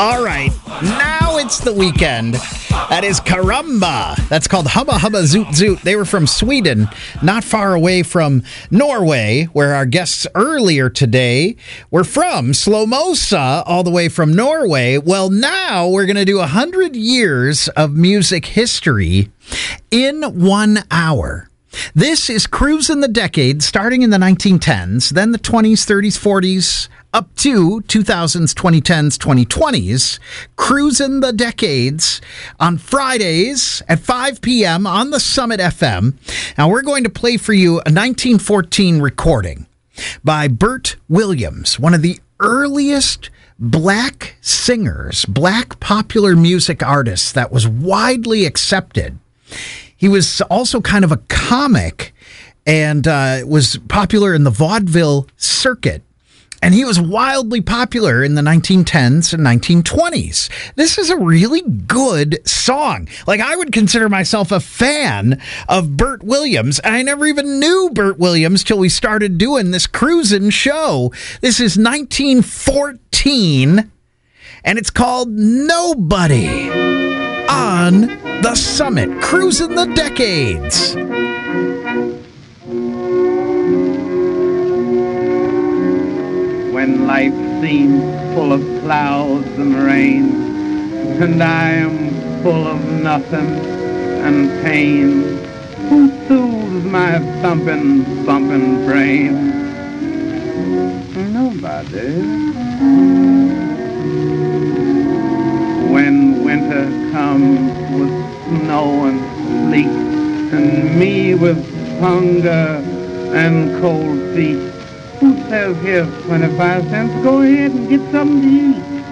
All right, now it's the weekend. That is Caramba. That's called Hubba Hubba Zoot Zoot. They were from Sweden, not far away from Norway, where our guests earlier today were from. Slomosa, all the way from Norway. Well, now we're going to do 100 years of music history in 1 hour. This is Cruising the Decade, starting in the 1910s, then the 20s, 30s, 40s, up to 2000s, 2010s, 2020s. Cruising the Decades on Fridays at 5 p.m. on the Summit FM. Now, we're going to play for you a 1914 recording by Bert Williams, one of the earliest black singers, black popular music artists that was widely accepted. He was also kind of a comic and was popular in the vaudeville circuit. And he was wildly popular in the 1910s and 1920s. This is a really good song. Like, I would consider myself a fan of Bert Williams. And I never even knew Bert Williams till we started doing this cruising show. This is 1914, and it's called Nobody on the Summit. Cruising the Decades. When life seems full of clouds and rain, and I am full of nothing and pain, who soothes my thumping, thumping brain? Nobody. When winter comes with snow and sleet, and me with hunger and cold feet, who says here's 25 cents, go ahead and get something to eat?